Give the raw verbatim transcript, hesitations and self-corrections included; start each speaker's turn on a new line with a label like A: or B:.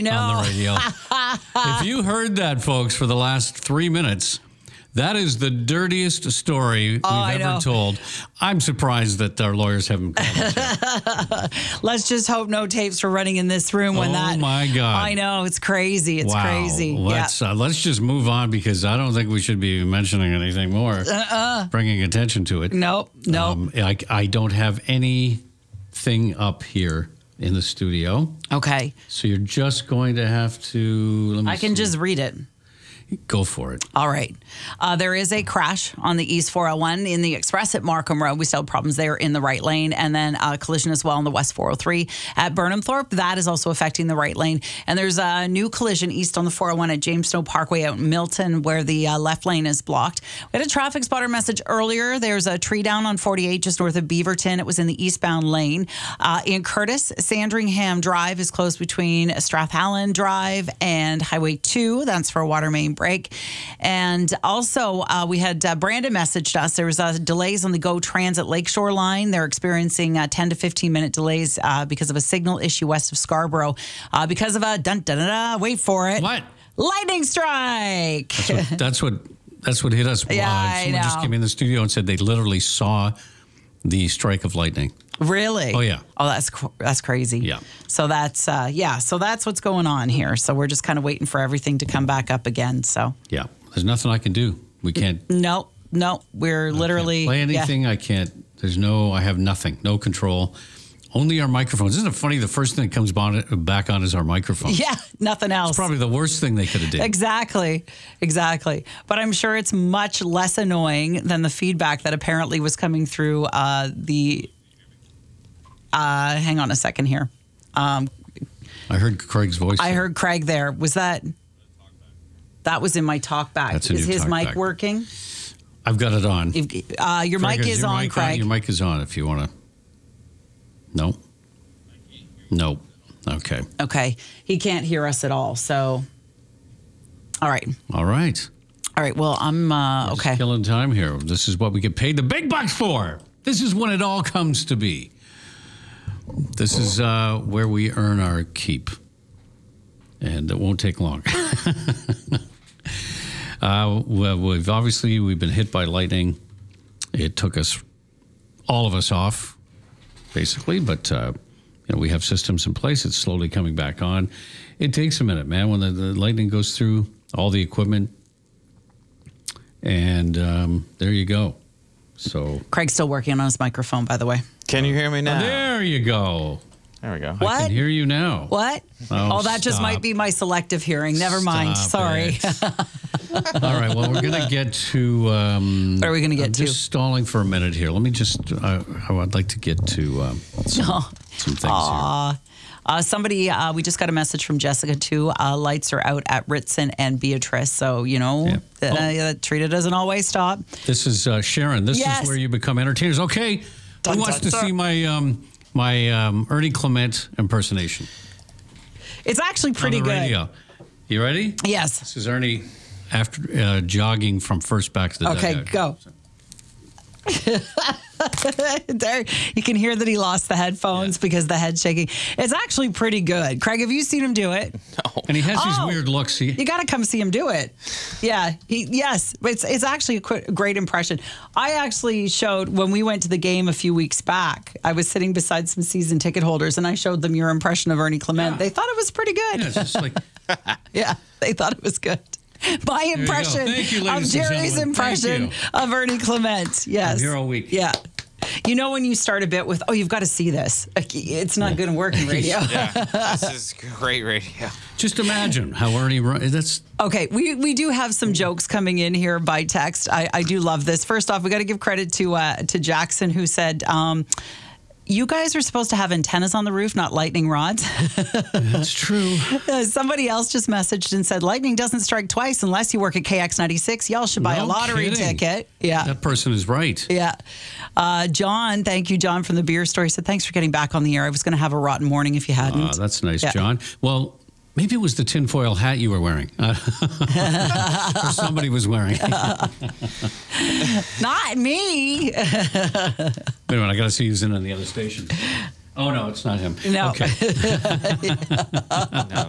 A: know.
B: on the radio. If you heard that, folks, for the last three minutes, that is the dirtiest story we've
A: Oh, I
B: ever
A: know.
B: told. I'm surprised that our lawyers haven't called us yet.
A: Let's just hope no tapes were running in this room when
B: Oh,
A: that.
B: my God.
A: I know. It's crazy. It's
B: Wow.
A: crazy.
B: Let's, uh, let's just move on because I don't think we should be mentioning anything more, uh-uh. bringing attention to it.
A: yeah. Nope. Nope.
B: Um, I, I don't have anything up here in the studio.
A: Okay.
B: So you're just going to have to... Let me
A: I can
B: see.
A: just read it.
B: Go for it.
A: All right. Uh, there is a crash on the East four oh one in the Express at Markham Road. We still have problems there in the right lane. And then a collision as well on the West four oh three at Burnham Thorpe. That is also affecting the right lane. And there's a new collision east on the four oh one at James Snow Parkway out in Milton where the uh, left lane is blocked. We had a traffic spotter message earlier. There's a tree down on forty-eight just north of Beaverton. It was in the eastbound lane. Uh, in Curtis, Sandringham Drive is closed between Strathallan Drive and Highway two. That's for a water main break. And also, uh, we had uh, Brandon messaged us. There was uh, delays on the Go Transit Lakeshore line. They're experiencing uh, ten to fifteen minute delays uh, because of a signal issue west of Scarborough. Uh, because of a dun dun dun dun, wait for it.
B: What?
A: Lightning strike.
B: That's what that's what, that's what hit us.
A: Yeah,
B: Uh,
A: I
B: Someone just
A: know.
B: came in the studio and said they literally saw the strike of lightning.
A: Really?
B: Oh, yeah.
A: Oh, that's cr- that's crazy.
B: Yeah.
A: So that's uh, yeah. So that's what's going on here. So we're just kind of waiting for everything to come back up again. So
B: Yeah. There's nothing I can do. We can't
A: no, no, we're literally
B: play
A: yeah.
B: anything. I can't. There's no, I have nothing. No control. Only our microphones. Isn't it funny? The first thing that comes on, back on is our microphone.
A: Yeah, nothing else.
B: It's probably the worst thing they could have did.
A: Exactly, exactly. But I'm sure it's much less annoying than the feedback that apparently was coming through uh, the. Uh, hang on a second here. Um,
B: I heard Craig's voice.
A: I
B: there.
A: heard Craig there. Was that? That was in my talk back.
B: That's a
A: Is
B: new
A: his
B: talk
A: mic
B: back.
A: working?
B: I've got it on.
A: If, uh, your
B: Craig,
A: mic is
B: your
A: on,
B: mic
A: Craig.
B: Your mic is on if you want to. No? No. Okay.
A: Okay. He can't hear us at all. So, all right.
B: All right.
A: All right. Well, I'm uh,
B: Just
A: okay.
B: killing time here. This is what we get paid the big bucks for. This is when it all comes to be. This is uh, where we earn our keep. And it won't take long. uh, well, we've obviously, we've been hit by lightning. It took us, all of us off, basically. But, uh, you know, we have systems in place. It's slowly coming back on. It takes a minute, man, when the, the lightning goes through all the equipment. And um, there you go. So
A: Craig's still working on his microphone, by the way.
C: Can you hear me now?
B: there you go.
C: There we go.
A: What?
B: I can hear you now.
A: What?
B: Oh,
A: Oh, that just
B: stop.
A: might be my selective hearing. Never mind.
B: Stop
A: Sorry.
B: it. All right. Well, we're going to get to. Um,
A: What are we going to get
B: I'm
A: to?
B: just stalling for a minute here. Let me just. Uh, I would like to get to um, some,
A: Oh.
B: some things
A: Aw. Uh, somebody, uh, we just got a message from Jessica too. Uh, lights are out at Ritson and Beatrice. So, you know,
B: Yeah.
A: the,
B: Oh.
A: uh, the treater doesn't always stop.
B: here. This is uh, Sharon. This
A: Yes.
B: is where you become entertainers. Okay.
A: Dun,
B: Who wants
A: dun,
B: to
A: dun.
B: see my um, my um, Ernie Clement impersonation?
A: It's actually pretty
B: on the
A: good.
B: radio. You ready?
A: Yes.
B: This is Ernie after uh, jogging from first back to the
A: Okay,
B: dugout.
A: go. There, you can hear that he lost the headphones
B: Yeah.
A: because the head's shaking. It's actually pretty good. Craig, have you seen him do it?
B: And he has
A: Oh.
B: these weird looks. He,
A: You got to come see him do it. Yeah, he, yes, it's it's actually a qu- great impression. I actually showed when we went to the game a few weeks back. I was sitting beside some season ticket holders, and I showed them your impression of Ernie Clement.
B: Yeah.
A: They thought it was pretty good.
B: yeah, it's just like.
A: Yeah, they thought it was good. My
B: you go.
A: impression
B: Thank you,
A: of
B: ladies and
A: Jerry's
B: gentlemen.
A: impression
B: Thank
A: of Ernie Clement. Yes.
B: I'm here all week.
A: Yeah. You know when you start a bit with, oh, you've got to see this. Like, it's not going to work in radio.
C: Yeah, this is great radio.
B: Just imagine how Ernie. run- That's
A: Okay, we, we do have some jokes coming in here by text. I, I do love this. First off, we got to give credit to uh, to Jackson, who said, um, you guys are supposed to have antennas on the roof, not lightning rods.
B: that's true.
A: Uh, Somebody else just messaged and said, lightning doesn't strike twice unless you work at K X ninety-six. Y'all should buy
B: No
A: a lottery
B: kidding.
A: ticket. Yeah.
B: That person is right.
A: Yeah. Uh, John, thank you, John, from the beer store. He said, thanks for getting back on the air. I was going to have a rotten morning if you hadn't.
B: Uh, that's nice,
A: Yeah.
B: John. Well, maybe it was the tinfoil hat you were wearing. Uh, or somebody was wearing. Wait
A: Not me.
B: a minute, I got to see who's in on the other station. Oh, no, it's not him.
A: No.
B: Okay.
C: No.